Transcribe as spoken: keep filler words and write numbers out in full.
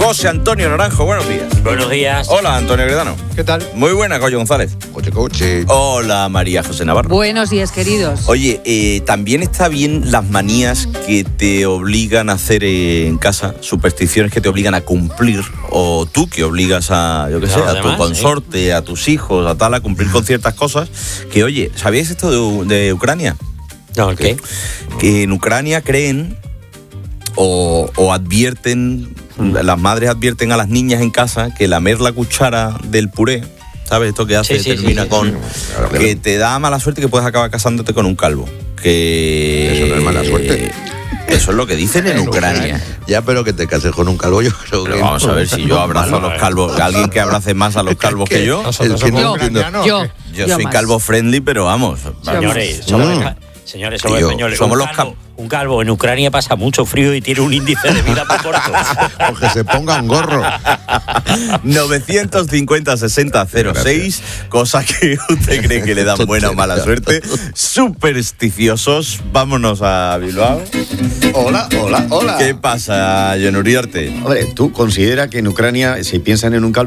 José Antonio Naranjo, buenos días. Buenos días. Hola, Antonio Gredano. ¿Qué tal? Muy buena, Coyo González. Coche, coche. Hola, María José Navarro. Buenos días, queridos. Oye, eh, también está bien las manías que te obligan a hacer eh, en casa, supersticiones que te obligan a cumplir, o tú que obligas a, yo qué sé, a tu demás, consorte, ¿sí? A tus hijos, a tal, a cumplir con ciertas cosas. Que, oye, ¿sabíais esto de, de Ucrania? No, ¿qué? Que en Ucrania creen o, o advierten, mm. las madres advierten a las niñas en casa que lamer la cuchara del puré, ¿sabes? Esto que hace, sí, sí, termina sí, sí, con... sí. Claro, claro. Que te da mala suerte, que puedes acabar casándote con un calvo. Que... Eso no es mala suerte. Eso es lo que dicen en Ucrania. Ya, pero que te cases con un calvo, yo creo Pero que... vamos a ver si yo abrazo a los calvos. ¿Alguien que abrace más a los calvos que yo? El que no entiendo. Yo, Yo soy más. calvo friendly, pero vamos. Señores, más. somos, Mm. espa- señores, somos Tío, españoles. somos un los calvo, cam- un calvo en Ucrania pasa mucho frío y tiene un índice de vida muy corto. O que se ponga un gorro. novecientos cincuenta sesenta cero seis, cosa que usted cree que le dan buena o mala suerte. Supersticiosos. Vámonos a Bilbao. Hola, hola, hola. ¿Qué pasa, John Uriarte? Hombre, ¿tú consideras que en Ucrania, si piensan en un calvo,